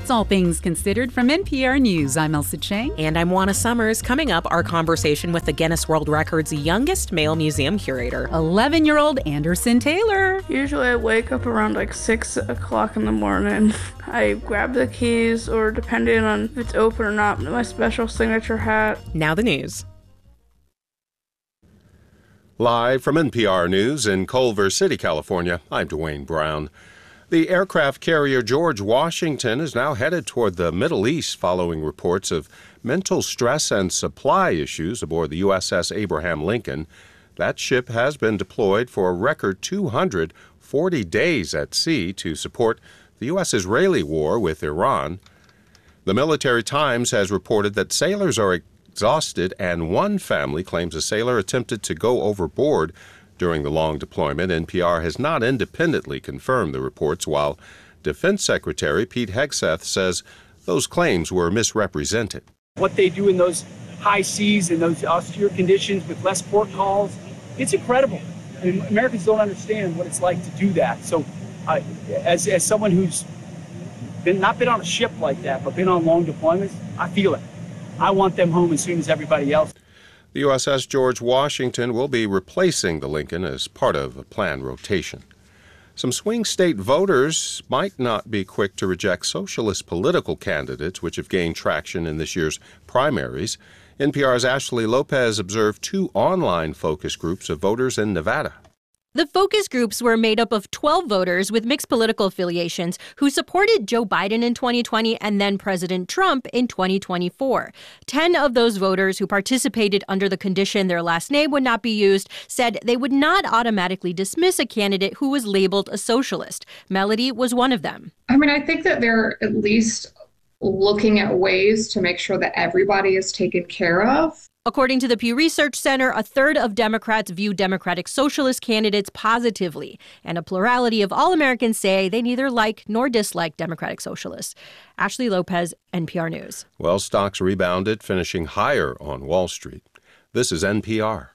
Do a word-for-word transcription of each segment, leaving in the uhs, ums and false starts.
That's All Things Considered from N P R News. I'm Elsa Chang. And I'm Juana Summers. Coming up, our conversation with the Guinness World Record's youngest male museum curator, eleven-year-old Anderson Taylor. Usually I wake up around like six o'clock in the morning. I grab the keys, or depending on if it's open or not, my special signature hat. Now the news. Live from N P R News in Culver City, California, I'm Dwayne Brown. The aircraft carrier George Washington is now headed toward the Middle East following reports of mental stress and supply issues aboard the U S S Abraham Lincoln. That ship has been deployed for a record two hundred forty days at sea to support the U S-Israeli war with Iran. The Military Times has reported that sailors are exhausted, and one family claims a sailor attempted to go overboard during the long deployment. N P R has not independently confirmed the reports, while Defense Secretary Pete Hegseth says those claims were misrepresented. What they do in those high seas and those austere conditions with less port calls, it's incredible. And Americans don't understand what it's like to do that. So uh, as, as someone who's been not been on a ship like that, but been on long deployments, I feel it. I want them home as soon as everybody else. The U S S George Washington will be replacing the Lincoln as part of a planned rotation. Some swing state voters might not be quick to reject socialist political candidates, which have gained traction in this year's primaries. N P R's Ashley Lopez observed two online focus groups of voters in Nevada. The focus groups were made up of twelve voters with mixed political affiliations who supported Joe Biden in twenty twenty and then President Trump in twenty twenty-four. Ten of those voters who participated under the condition their last name would not be used said they would not automatically dismiss a candidate who was labeled a socialist. Melody was one of them. I mean, I think that they're at least looking at ways to make sure that everybody is taken care of. According to the Pew Research Center, a third of Democrats view Democratic Socialist candidates positively, and a plurality of all Americans say they neither like nor dislike Democratic Socialists. Ashley Lopez, N P R News. Well, stocks rebounded, finishing higher on Wall Street. This is N P R.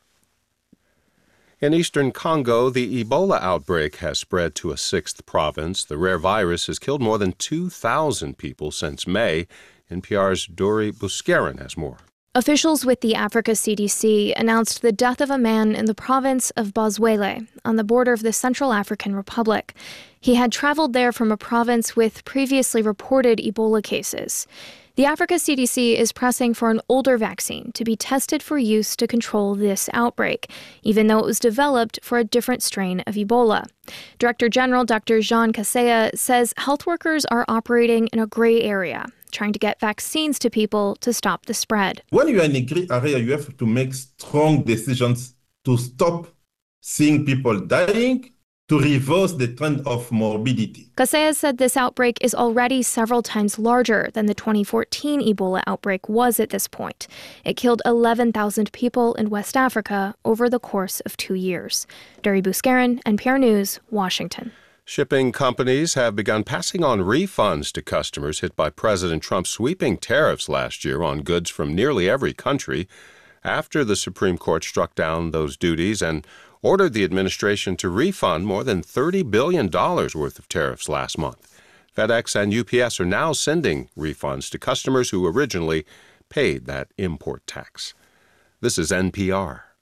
In eastern Congo, the Ebola outbreak has spread to a sixth province. The rare virus has killed more than two thousand people since May. N P R's Dori Buscarin has more. Officials with the Africa C D C announced the death of a man in the province of Bozwele, on the border of the Central African Republic. He had traveled there from a province with previously reported Ebola cases. The Africa C D C is pressing for an older vaccine to be tested for use to control this outbreak, even though it was developed for a different strain of Ebola. Director General Doctor Jean Kaseya says health workers are operating in a gray area, trying to get vaccines to people to stop the spread. When you are in a gray area, you have to make strong decisions to stop seeing people dying, to reverse the trend of morbidity. Kaseya said this outbreak is already several times larger than the twenty fourteen Ebola outbreak was at this point. It killed eleven thousand people in West Africa over the course of two years. Dori Buscarin, N P R News, Washington. Shipping companies have begun passing on refunds to customers hit by President Trump's sweeping tariffs last year on goods from nearly every country, after the Supreme Court struck down those duties and ordered the administration to refund more than thirty billion dollars worth of tariffs last month. FedEx and U P S are now sending refunds to customers who originally paid that import tax. This is N P R.